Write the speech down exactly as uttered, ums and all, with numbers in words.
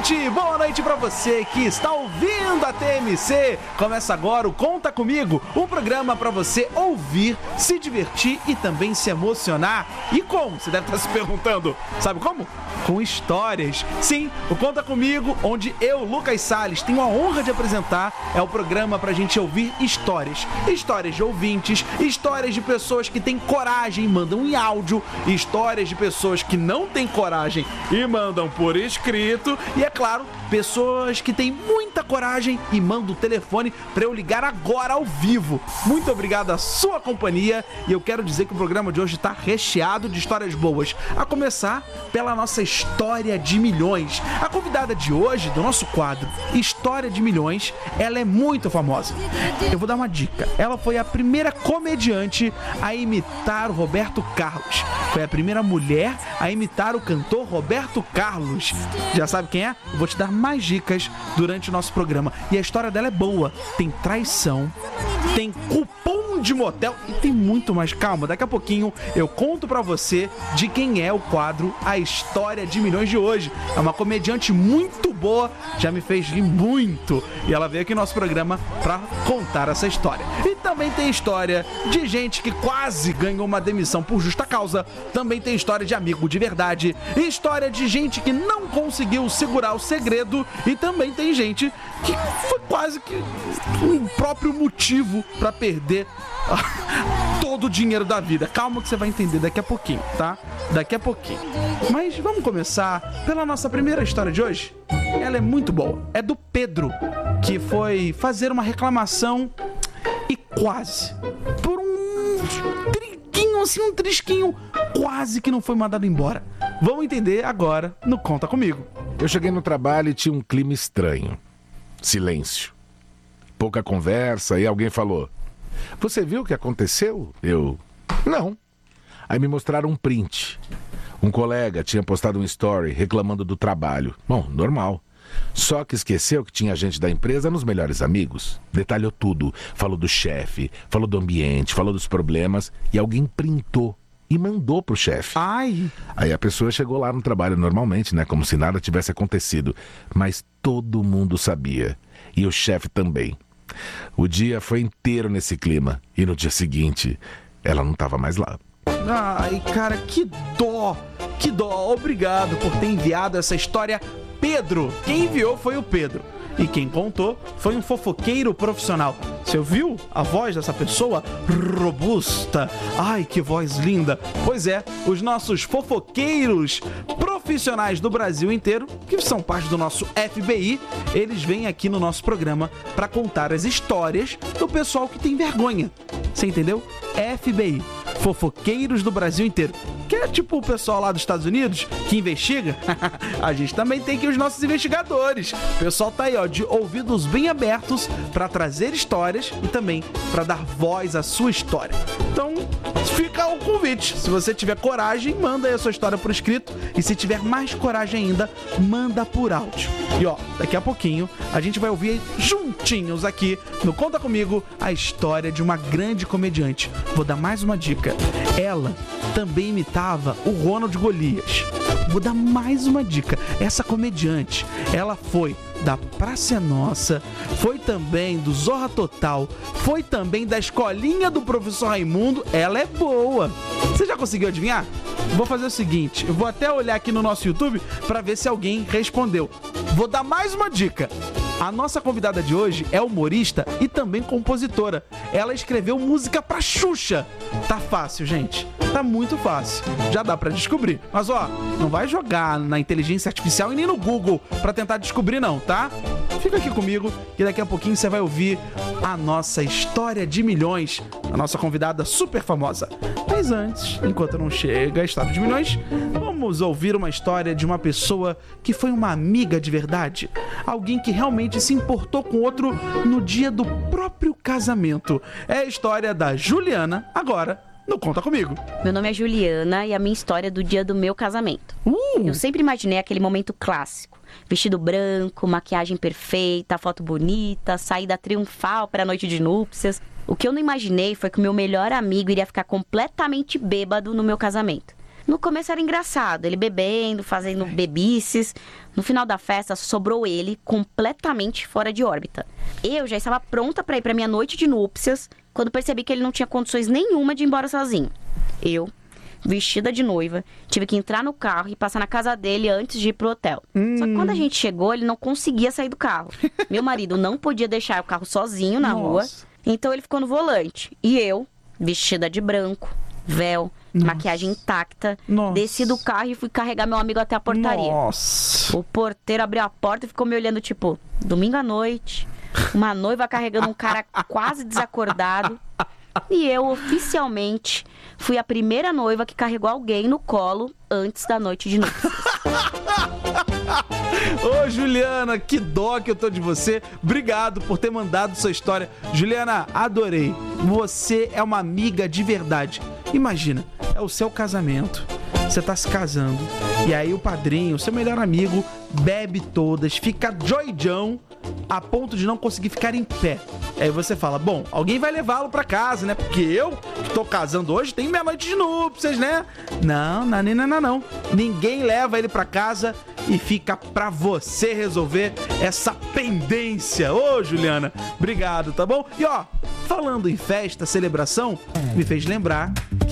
noite, boa noite pra você que está ouvindo a T M C. Começa agora o Conta Comigo, um programa pra você ouvir, se divertir e também se emocionar. E como? Você deve estar se perguntando, sabe como? Com histórias. Sim, o Conta Comigo, onde eu, Lucas Salles, tenho a honra de apresentar, é o programa pra gente ouvir histórias. Histórias de ouvintes, histórias de pessoas que têm coragem e mandam em áudio, histórias de pessoas que não têm coragem e mandam por escrito, e é claro, pessoas que têm muita coragem e mandam o telefone para eu ligar agora ao vivo. Muito obrigado à sua companhia, e eu quero dizer que o programa de hoje está recheado de histórias boas, a começar pela nossa História de Milhões. A convidada de hoje do nosso quadro História de Milhões, ela é muito famosa. Eu vou dar uma dica, ela foi a primeira comediante a imitar o Roberto Carlos, foi a primeira mulher a imitar o cantor Roberto Carlos. Já sabe quem é? Eu vou te dar mais dicas durante o nosso programa. E a história dela é boa. Tem traição, tem cupom de motel e tem muito mais. Calma, daqui a pouquinho eu conto pra você de quem é o quadro A História de Milhões de hoje. É uma comediante muito boa, já me fez rir muito. E ela veio aqui no nosso programa pra contar essa história. E também tem história de gente que quase ganhou uma demissão por justa causa. Também tem história de amigo de verdade. História de gente que não conseguiu segurar o segredo. E também tem gente que foi quase que um próprio motivo pra perder todo o dinheiro da vida. Calma que você vai entender daqui a pouquinho, tá? Daqui a pouquinho. Mas vamos começar pela nossa primeira história de hoje. Ela é muito boa. É do Pedro, que foi fazer uma reclamação e quase, por um triquinho, assim, um trisquinho, quase que não foi mandado embora. Vamos entender agora no Conta Comigo. Eu cheguei no trabalho e tinha um clima estranho. Silêncio. Pouca conversa e alguém falou: "Você viu o que aconteceu?" Eu: "Não." Aí me mostraram um print. Um colega tinha postado um story reclamando do trabalho. Bom, normal. Só que esqueceu que tinha gente da empresa nos melhores amigos. Detalhou tudo. Falou do chefe, falou do ambiente, falou dos problemas e alguém printou e mandou pro chefe. Ai! Aí a pessoa chegou lá no trabalho normalmente, né? Como se nada tivesse acontecido. Mas todo mundo sabia. E o chefe também. O dia foi inteiro nesse clima. E no dia seguinte, ela não estava mais lá. Ai, cara, que dó! Que dó! Obrigado por ter enviado essa história, Pedro. Quem enviou foi o Pedro. E quem contou foi um fofoqueiro profissional. Você ouviu a voz dessa pessoa? Robusta. Ai, que voz linda. Pois é, os nossos fofoqueiros profissionais do Brasil inteiro, que são parte do nosso F B I, eles vêm aqui no nosso programa para contar as histórias do pessoal que tem vergonha. Você entendeu? F B I. Fofoqueiros do Brasil inteiro. Que é tipo o pessoal lá dos Estados Unidos que investiga. A gente também tem aqui os nossos investigadores. O pessoal tá aí, ó, de ouvidos bem abertos para trazer histórias e também para dar voz à sua história. Então, fica o convite. Se você tiver coragem, manda aí a sua história por escrito. E se tiver mais coragem ainda, manda por áudio. E ó, daqui a pouquinho a gente vai ouvir juntinhos aqui no Conta Comigo a história de uma grande comediante. Vou dar mais uma dica. Ela também imitava o Ronald Golias. Vou dar mais uma dica. Essa comediante, ela foi da Praça é Nossa, foi também do Zorra Total, foi também da escolinha do Professor Raimundo. Ela é boa. Você já conseguiu adivinhar? Vou fazer o seguinte, eu vou até olhar aqui no nosso YouTube para ver se alguém respondeu. Vou dar mais uma dica. A nossa convidada de hoje é humorista e também compositora. Ela escreveu música pra Xuxa. Tá fácil, gente. Tá muito fácil. Já dá pra descobrir. Mas ó, não vai jogar na inteligência artificial e nem no Google pra tentar descobrir não, tá? Fica aqui comigo que daqui a pouquinho você vai ouvir a nossa História de Milhões, a nossa convidada super famosa. Mas antes, enquanto não chega a História de Milhões, vamos ouvir uma história de uma pessoa que foi uma amiga de verdade. Alguém que realmente se importou com outro no dia do próprio casamento. É a história da Juliana, agora no Conta Comigo. Meu nome é Juliana e a minha história é do dia do meu casamento. Uh! Eu sempre imaginei aquele momento clássico. Vestido branco, maquiagem perfeita, foto bonita, saída triunfal para a noite de núpcias. O que eu não imaginei foi que o meu melhor amigo iria ficar completamente bêbado no meu casamento. No começo era engraçado, ele bebendo, fazendo bebices. No final da festa, sobrou ele completamente fora de órbita. Eu já estava pronta para ir para minha noite de núpcias, quando percebi que ele não tinha condições nenhuma de ir embora sozinho. Eu, vestida de noiva, tive que entrar no carro e passar na casa dele antes de ir pro hotel. Hum. Só que quando a gente chegou, ele não conseguia sair do carro. Meu marido não podia deixar o carro sozinho na Nossa. rua, então ele ficou no volante. E eu, vestida de branco, véu, Nossa. maquiagem intacta, Nossa. desci do carro e fui carregar meu amigo até a portaria. Nossa. O porteiro abriu a porta e ficou me olhando, tipo, domingo à noite, uma noiva carregando um cara quase desacordado. E eu, oficialmente, fui a primeira noiva que carregou alguém no colo antes da noite de núpcias. Ô, Juliana, que dó que eu tô de você. Obrigado por ter mandado sua história. Juliana, adorei. Você é uma amiga de verdade. Imagina, é o seu casamento. Você tá se casando. E aí o padrinho, o seu melhor amigo, bebe todas, fica doidão a ponto de não conseguir ficar em pé. Aí você fala, bom, alguém vai levá-lo pra casa, né? Porque eu, que tô casando hoje, tenho minha noite de núpcias, né? Não, não, não, não, não. Ninguém leva ele pra casa e fica pra você resolver essa pendência. Ô, Juliana, obrigado, tá bom? E ó, falando em festa, celebração, me fez lembrar